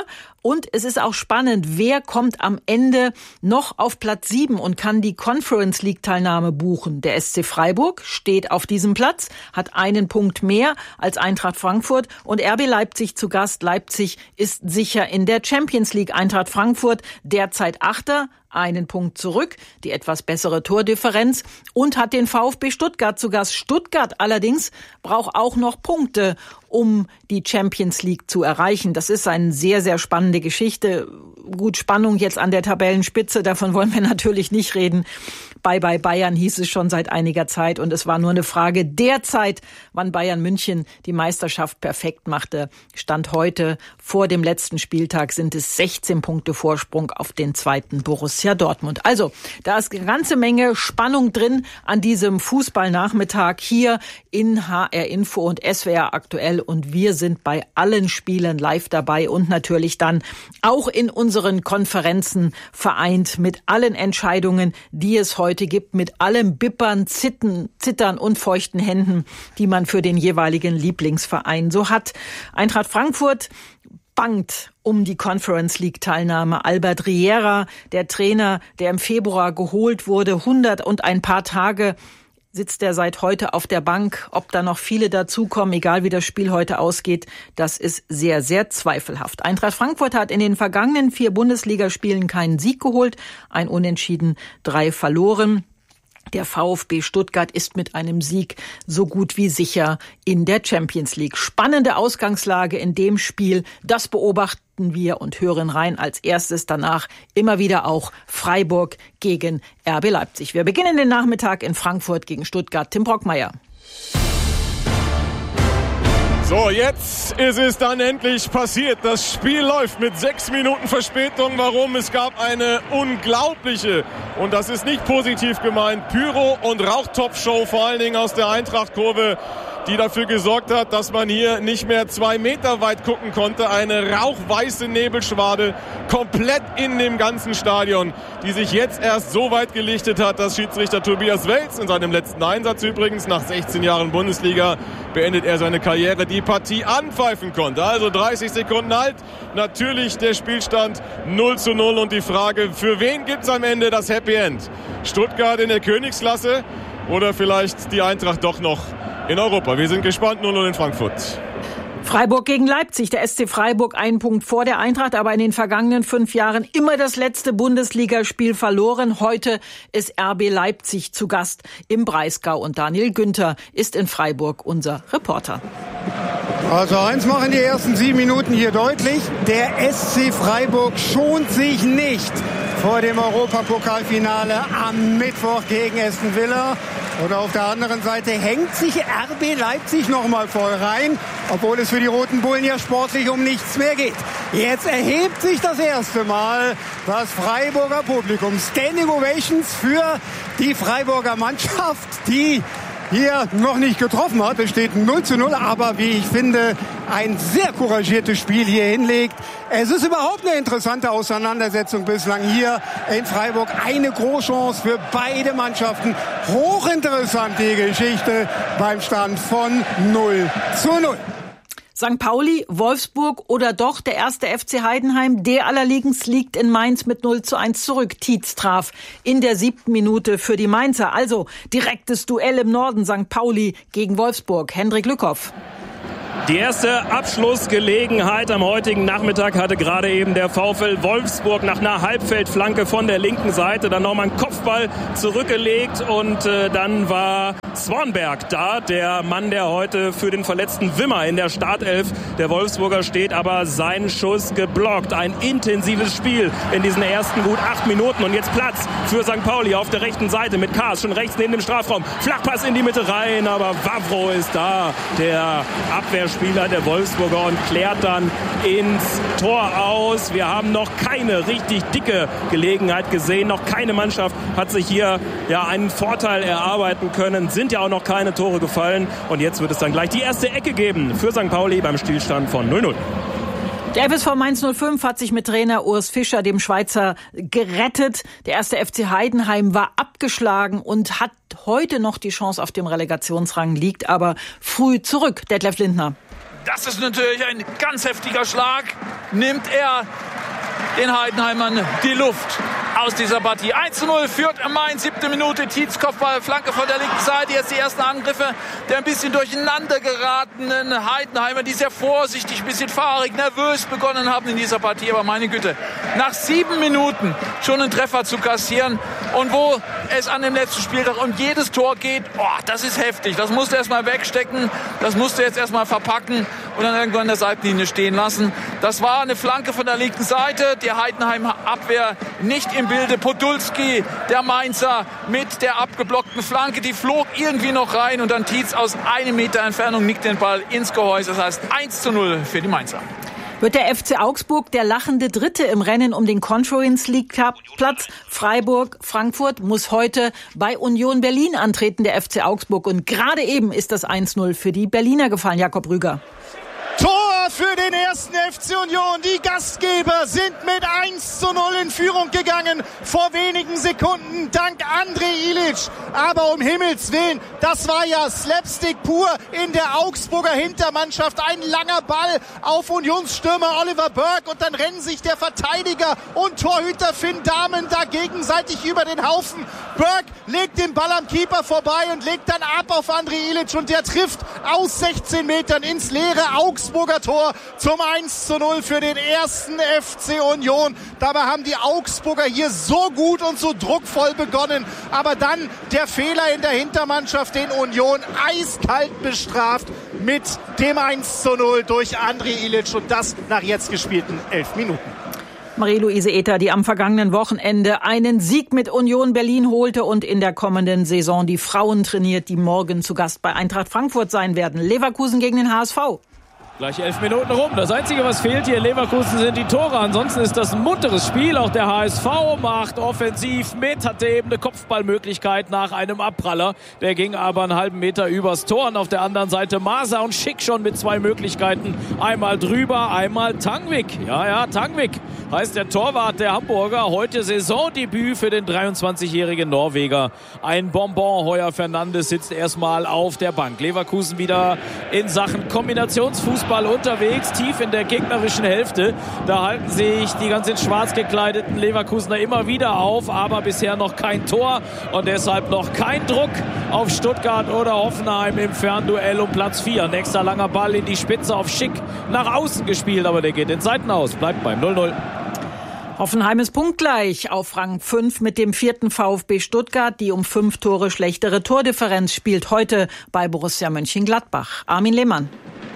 Und es ist auch spannend, wer kommt am Ende noch auf Platz sieben und kann die Conference League Teilnahme buchen. Der S C Freiburg steht auf diesem Platz, hat einen Punkt mehr als Eintracht Frankfurt und R B Leipzig zu Gast. Leipzig ist sicher in der Champions League. Eintracht Frankfurt derzeit Achter, einen Punkt zurück, die etwas bessere Tordifferenz und hat den VfB Stuttgart zu Gast. Stuttgart allerdings braucht auch noch Punkte, um die Champions League zu erreichen. Das ist eine sehr, sehr spannende Geschichte. Gut, Spannung jetzt an der Tabellenspitze, davon wollen wir natürlich nicht reden. Bye bye Bayern hieß es schon seit einiger Zeit und es war nur eine Frage der Zeit, wann Bayern München die Meisterschaft perfekt machte. Stand heute vor dem letzten Spieltag sind es sechzehn Punkte Vorsprung auf den zweiten Borussia Dortmund. Also, da ist eine ganze Menge Spannung drin an diesem Fußballnachmittag hier in H R Info und S W R aktuell und wir sind bei allen Spielen live dabei und natürlich dann auch in unseren Konferenzen vereint mit allen Entscheidungen, die es heute gibt, mit allem Bippern, Zitten, Zittern und feuchten Händen, die man für den jeweiligen Lieblingsverein so hat. Eintracht Frankfurt bangt um die Conference League Teilnahme. Albert Riera, der Trainer, der im Februar geholt wurde, hundert und ein paar Tage sitzt er seit heute auf der Bank. Ob da noch viele dazukommen, egal wie das Spiel heute ausgeht, das ist sehr, sehr zweifelhaft. Eintracht Frankfurt hat in den vergangenen vier Bundesligaspielen keinen Sieg geholt, ein Unentschieden, drei verloren. Der VfB Stuttgart ist mit einem Sieg so gut wie sicher in der Champions League. Spannende Ausgangslage in dem Spiel, das beobachten wir und hören rein als erstes. Danach immer wieder auch Freiburg gegen R B Leipzig. Wir beginnen den Nachmittag in Frankfurt gegen Stuttgart. Tim Brockmeier. So, jetzt ist es dann endlich passiert. Das Spiel läuft mit sechs Minuten Verspätung. Warum? Es gab eine unglaubliche, und das ist nicht positiv gemeint, Pyro- und Rauchtopfshow, vor allen Dingen aus der Eintracht-Kurve, die dafür gesorgt hat, dass man hier nicht mehr zwei Meter weit gucken konnte. Eine rauchweiße Nebelschwade komplett in dem ganzen Stadion, die sich jetzt erst so weit gelichtet hat, dass Schiedsrichter Tobias Welz in seinem letzten Einsatz übrigens nach sechzehn Jahren Bundesliga beendet er seine Karriere, die Partie anpfeifen konnte. Also dreißig Sekunden halt. Natürlich der Spielstand null zu null und die Frage, für wen gibt's am Ende das Happy End? Stuttgart in der Königsklasse oder vielleicht die Eintracht doch noch in Europa? Wir sind gespannt. null null in Frankfurt. Freiburg gegen Leipzig. Der S C Freiburg einen Punkt vor der Eintracht, aber in den vergangenen fünf Jahren immer das letzte Bundesligaspiel verloren. Heute ist R B Leipzig zu Gast im Breisgau und Daniel Günther ist in Freiburg unser Reporter. Also eins machen die ersten sieben Minuten hier deutlich. Der S C Freiburg schont sich nicht vor dem Europapokalfinale am Mittwoch gegen Aston Villa. Und auf der anderen Seite hängt sich R B Leipzig noch mal voll rein, obwohl es für die Roten Bullen ja sportlich um nichts mehr geht. Jetzt erhebt sich das erste Mal das Freiburger Publikum. Standing Ovations für die Freiburger Mannschaft, die hier noch nicht getroffen hat. Es steht null zu null, aber wie ich finde, ein sehr couragiertes Spiel hier hinlegt. Es ist überhaupt eine interessante Auseinandersetzung bislang hier in Freiburg. Eine Großchance für beide Mannschaften. Hochinteressant die Geschichte beim Stand von null zu null. Sankt Pauli, Wolfsburg oder doch der erste F C Heidenheim, der allerdings liegt in Mainz mit null zu eins zurück. Tietz traf in der siebten Minute für die Mainzer. Also direktes Duell im Norden, Sankt Pauli gegen Wolfsburg. Hendrik Lückhoff. Die erste Abschlussgelegenheit am heutigen Nachmittag hatte gerade eben der VfL Wolfsburg nach einer Halbfeldflanke von der linken Seite. Dann nochmal einen Kopfball zurückgelegt und äh, dann war Swanberg da, der Mann, der heute für den verletzten Wimmer in der Startelf der Wolfsburger steht, aber sein Schuss geblockt. Ein intensives Spiel in diesen ersten gut acht Minuten und jetzt Platz für Sankt Pauli auf der rechten Seite mit Kaas schon rechts neben dem Strafraum. Flachpass in die Mitte rein, aber Wawro ist da, der Abwehrspieler der Wolfsburger, und klärt dann ins Tor aus. Wir haben noch keine richtig dicke Gelegenheit gesehen. Noch keine Mannschaft hat sich hier ja einen Vorteil erarbeiten können. Sind ja auch noch keine Tore gefallen. Und jetzt wird es dann gleich die erste Ecke geben für Sankt Pauli beim Stillstand von null null. Der F S V Mainz null fünf hat sich mit Trainer Urs Fischer, dem Schweizer, gerettet. Der erste F C Heidenheim war abgeschlagen und hat heute noch die Chance auf dem Relegationsrang, liegt aber früh zurück. Detlef Lindner. Das ist natürlich ein ganz heftiger Schlag. Nimmt er den Heidenheimern die Luft aus dieser Partie. eins zu null führt Mainz, siebte Minute, Tietz Kopfball, Flanke von der linken Seite. Jetzt die ersten Angriffe der ein bisschen durcheinander geratenen Heidenheimer, die sehr vorsichtig, ein bisschen fahrig, nervös begonnen haben in dieser Partie. Aber meine Güte, nach sieben Minuten schon einen Treffer zu kassieren und wo es an dem letzten Spieltag um jedes Tor geht, oh, das ist heftig. Das musst du erstmal wegstecken, das musst du jetzt erstmal verpacken und dann irgendwann an der Seitenlinie stehen lassen. Das war eine Flanke von der linken Seite, die Heidenheimer Abwehr nicht im Bilde. Podolski, der Mainzer, mit der abgeblockten Flanke, die flog irgendwie noch rein und dann Tietz aus einem Meter Entfernung nickt den Ball ins Gehäuse. Das heißt eins zu null für die Mainzer. Wird der F C Augsburg der lachende Dritte im Rennen um den Conference League Cup Platz? Freiburg, Frankfurt muss heute bei Union Berlin antreten, der F C Augsburg. Und gerade eben ist das eins null für die Berliner gefallen. Jakob Rüger. Tor für den ersten F C Union. Die Gastgeber sind mit eins zu null in Führung gegangen. Vor wenigen Sekunden dank André Ilic. Aber um Himmels Willen, das war ja Slapstick pur in der Augsburger Hintermannschaft. Ein langer Ball auf Unionsstürmer Oliver Burke. Und dann rennen sich der Verteidiger und Torhüter Finn Dahmen da gegenseitig über den Haufen. Burke legt den Ball am Keeper vorbei und legt dann ab auf André Ilic. Und der trifft aus sechzehn Metern ins leere Augsburger Tor zum eins zu null für den ersten F C Union. Dabei haben die Augsburger hier so gut und so druckvoll begonnen. Aber dann der Fehler in der Hintermannschaft, den Union eiskalt bestraft mit dem eins zu null durch André Ilic. Und das nach jetzt gespielten elf Minuten. Marie-Louise Ether, die am vergangenen Wochenende einen Sieg mit Union Berlin holte und in der kommenden Saison die Frauen trainiert, die morgen zu Gast bei Eintracht Frankfurt sein werden. Leverkusen gegen den H S V. Gleich elf Minuten rum. Das Einzige, was fehlt hier in Leverkusen, sind die Tore. Ansonsten ist das ein munteres Spiel. Auch der H S V macht offensiv mit, hatte eben eine Kopfballmöglichkeit nach einem Abpraller. Der ging aber einen halben Meter übers Tor. Und auf der anderen Seite Masa und Schick schon mit zwei Möglichkeiten. Einmal drüber, einmal Tangvik. Ja, ja, Tangvik heißt der Torwart der Hamburger. Heute Saisondebüt für den dreiundzwanzigjährigen Norweger. Ein Bonbon. Heuer Fernandes sitzt erstmal auf der Bank. Leverkusen wieder in Sachen Kombinationsfußball unterwegs, tief in der gegnerischen Hälfte. Da halten sich die ganz in schwarz gekleideten Leverkusener immer wieder auf, aber bisher noch kein Tor und deshalb noch kein Druck auf Stuttgart oder Hoffenheim im Fernduell um Platz vier. Nächster langer Ball in die Spitze auf Schick, nach außen gespielt, aber der geht in Seiten aus, bleibt beim null null. Hoffenheim ist punktgleich auf Rang fünf mit dem vierten VfB Stuttgart. Die um fünf Tore schlechtere Tordifferenz spielt heute bei Borussia Mönchengladbach. Armin Lehmann.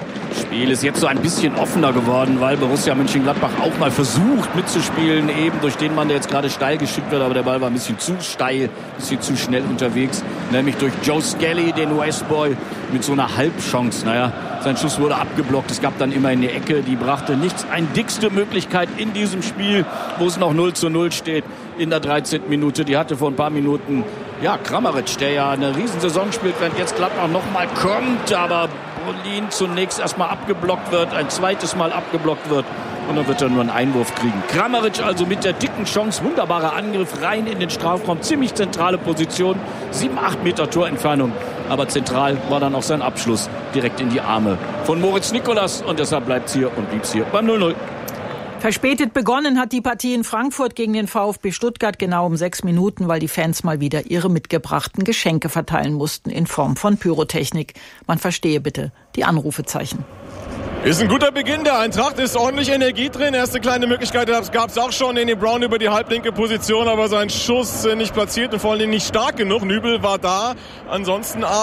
Spiel ist jetzt so ein bisschen offener geworden, weil Borussia Mönchengladbach auch mal versucht mitzuspielen, eben durch den Mann, der jetzt gerade steil geschickt wird, aber der Ball war ein bisschen zu steil, ein bisschen zu schnell unterwegs, nämlich durch Joe Skelly, den U S-Boy, mit so einer Halbchance. Naja, sein Schuss wurde abgeblockt, es gab dann immer eine Ecke, die brachte nichts. Eine dickste Möglichkeit in diesem Spiel, wo es noch null zu null steht, in der dreizehnten Minute. Die hatte vor ein paar Minuten, ja, Kramaric, der ja eine Riesensaison spielt, während jetzt Gladbach noch mal kommt, aber Brolin zunächst erstmal abgeblockt wird, ein zweites Mal abgeblockt wird und dann wird er nur einen Einwurf kriegen. Kramaric also mit der dicken Chance, wunderbarer Angriff rein in den Strafraum, ziemlich zentrale Position, sieben, acht Meter Torentfernung, aber zentral war dann auch sein Abschluss direkt in die Arme von Moritz Nicolas und deshalb bleibt es hier und blieb es hier beim null null. Verspätet begonnen hat die Partie in Frankfurt gegen den VfB Stuttgart genau um sechs Minuten, weil die Fans mal wieder ihre mitgebrachten Geschenke verteilen mussten in Form von Pyrotechnik. Man verstehe bitte die Anrufezeichen. Ist ein guter Beginn der Eintracht, ist ordentlich Energie drin. Erste kleine Möglichkeit gab es auch schon, Danny Brown über die halblinke Position, aber sein Schuss nicht platziert und vor allem nicht stark genug. Nübel war da, ansonsten